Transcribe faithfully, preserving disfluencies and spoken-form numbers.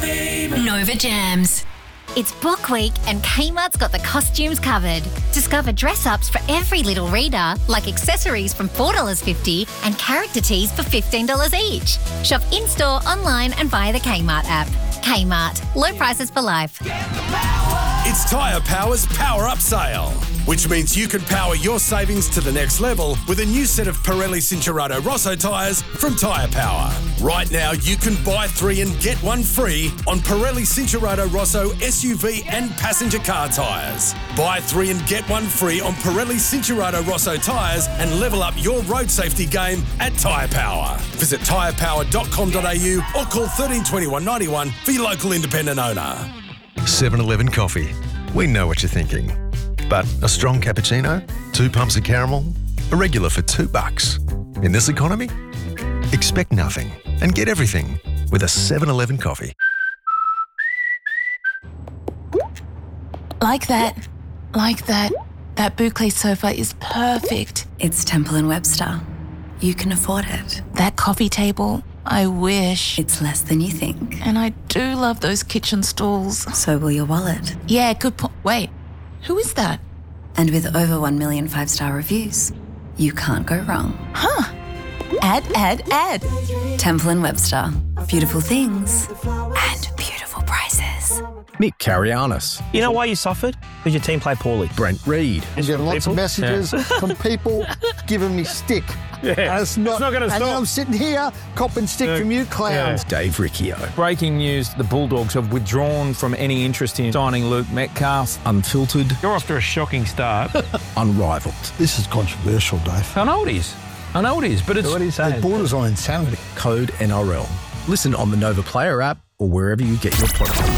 Nova Jams. It's Book Week and Kmart's got the costumes covered. Discover dress-ups for every little reader, like accessories from four dollars fifty and character tees for fifteen dollars each. Shop in-store, online and via the Kmart app. Kmart. Low prices for life. It's Tyre Power's Power Up Sale, which means you can power your savings to the next level with a new set of Pirelli Cincherato Rosso tyres from Tyre Power. Right now, you can buy three and get one free on Pirelli Cincherato Rosso S U V and passenger car tyres. Buy three and get one free on Pirelli Cincherato Rosso tyres and level up your road safety game at Tyre Power. Visit tyre power dot com dot a u or call thirteen twenty-one ninety-one for your local independent owner. seven eleven Coffee. We know what you're thinking. But a strong cappuccino, two pumps of caramel, a regular for two bucks. In this economy, expect nothing and get everything with a seven eleven Coffee. Like that. Like that. That boucle sofa is perfect. It's Temple and Webster. You can afford it. That coffee table, I wish. It's less than you think. And I do love those kitchen stools. So will your wallet. Yeah, good point. Wait, who is that? And with over one million five-star reviews, you can't go wrong. Huh. Add, add, add. Temple and Webster. Beautiful things and beautiful prices. Nick Karianis. You know why you suffered? Because your team played poorly. Brent Reed. I'm getting lots people? of messages Yeah. from people giving me stick. Yeah. And it's not, It's not gonna and stop. then I'm sitting here copping stick Yeah. from you clowns. Dave Riccio. Breaking news, the Bulldogs have withdrawn from any interest in signing Luke Metcalf. Unfiltered. You're off to a shocking start. Unrivaled. This is controversial, Dave. I know it is. I know it is, but it's... What are you saying? It borders on insanity. Code N R L. Listen on the Nova Player app or wherever you get your podcast.